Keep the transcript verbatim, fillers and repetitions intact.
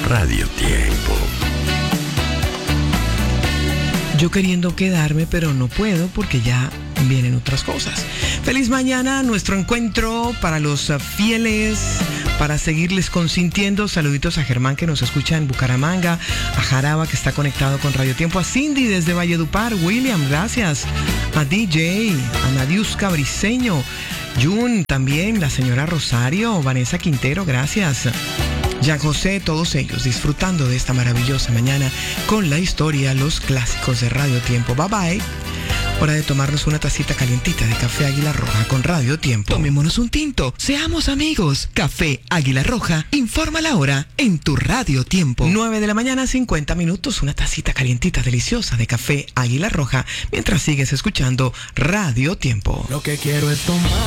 Radio Tiempo. Yo queriendo quedarme, pero no puedo porque ya vienen otras cosas. Feliz mañana, nuestro encuentro para los fieles, para seguirles consintiendo. Saluditos a Germán, que nos escucha en Bucaramanga, a Jaraba, que está conectado con Radio Tiempo, a Cindy desde Valledupar, William, gracias, a D J, a Nadiuska Briseño, Jun también, la señora Rosario, Vanessa Quintero, gracias. Jean José, todos ellos disfrutando de esta maravillosa mañana con la historia, los clásicos de Radio Tiempo. Bye bye. Hora de tomarnos una tacita calientita de café Águila Roja con Radio Tiempo. Tomémonos un tinto, seamos amigos. Café Águila Roja, informa la hora en tu Radio Tiempo. nueve de la mañana, cincuenta minutos, una tacita calientita deliciosa de café Águila Roja mientras sigues escuchando Radio Tiempo. Lo que quiero es tomar